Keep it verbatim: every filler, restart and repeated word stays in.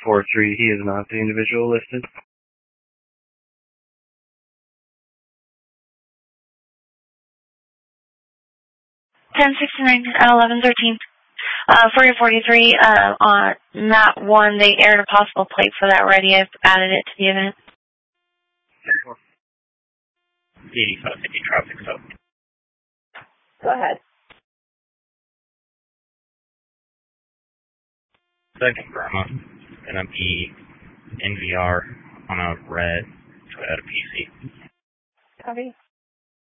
four three, he is not the individual listed. ten sixty-nine, eleven thirteen. Uh, for your forty-three, uh, on map one, they aired a possible plate for that already. I've added it to the event. eighty-five fifty traffic, so. Go ahead. Second Burma, gonna be N V R on a red Toyota P C. Copy.